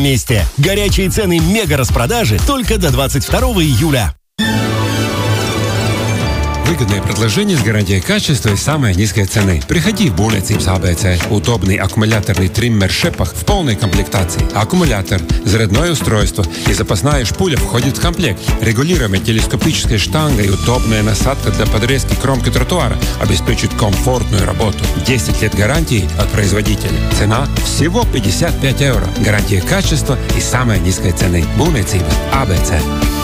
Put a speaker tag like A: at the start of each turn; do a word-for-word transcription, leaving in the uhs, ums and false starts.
A: месте. Горячие цены мега-распродажи только до двадцать второго июля.
B: Выгодное предложение с гарантией качества и самой низкой цены. Приходи в Būvniecības а бэ цэ. Удобный аккумуляторный триммер Шепах в полной комплектации. Аккумулятор, зарядное устройство и запасная шпуля входит в комплект. Регулируемая телескопическая штанга и удобная насадка для подрезки кромки тротуара обеспечат комфортную работу. десять лет гарантии от производителя. Цена всего пятьдесят пять евро. Гарантия качества и самой низкой цены. Būvniecības а бэ цэ.